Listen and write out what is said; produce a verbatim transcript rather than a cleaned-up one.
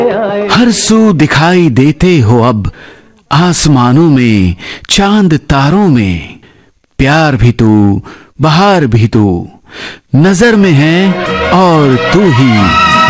हर सू दिखाई देते हो अब, आसमानों में, चांद तारों में। प्यार भी तू, बहार भी तू, नजर में है और तू ही